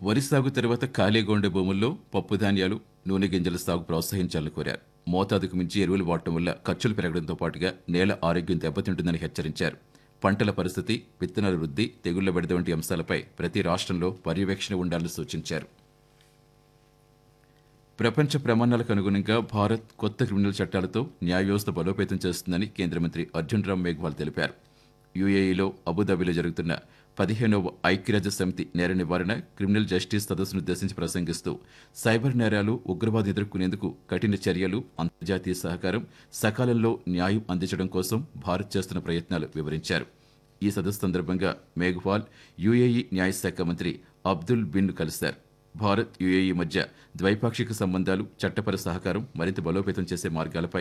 వరి సాగు తర్వాత ఖాళీగా ఉండే భూముల్లో పప్పు ధాన్యాలు, నూనె గింజల సాగు ప్రోత్సహించాలని కోరారు. మోతాదుకు మించి ఎరువులు వాడటం వల్ల ఖర్చులు పెరగడంతో పాటుగా నేల ఆరోగ్యం దెబ్బతింటుందని హెచ్చరించారు. పంటల పరిస్థితి, విత్తనాల వృద్ధి, తెగుళ్ల బెడద వంటి అంశాలపై ప్రతి రాష్ట్రంలో పర్యవేక్షణ ఉండాలని సూచించారు. ప్రపంచ ప్రమాణాలకు అనుగుణంగా భారత్ కొత్త క్రిమినల్ చట్టాలతో న్యాయ వ్యవస్థ బలోపేతం చేస్తుందని కేంద్ర మంత్రి అర్జున్ రామ్ మేఘ్వాల్ తెలిపారు. యుఏఈలో అబుదాబిలో జరుగుతున్న 15వ ఐక్యరాజ్య సమితి నేర నివారణ క్రిమినల్ జస్టిస్ సదస్సును ఉద్దేశించి ప్రసంగిస్తూ సైబర్ నేరాలు, ఉగ్రవాదం ఎదుర్కొనేందుకు కఠిన చర్యలు, అంతర్జాతీయ సహకారం, సకాలంలో న్యాయం అందించడం కోసం భారత్ చేస్తున్న ప్రయత్నాలు వివరించారు. ఈ సదస్సు సందర్భంగా మేఘ్వాల్ యుఏఈ న్యాయశాఖ మంత్రి అబ్దుల్ బిన్ కలిశారు. భారత్, యుఏఈ మధ్య ద్వైపాక్షిక సంబంధాలు, చట్టపర సహకారం మరింత బలోపేతం చేసే మార్గాలపై